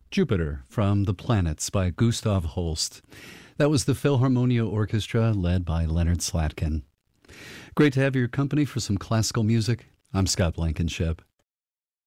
Jupiter from The Planets by Gustav Holst. That was the Philharmonia Orchestra led by Leonard Slatkin. Great to have your company for some classical music. I'm Scott Blankenship.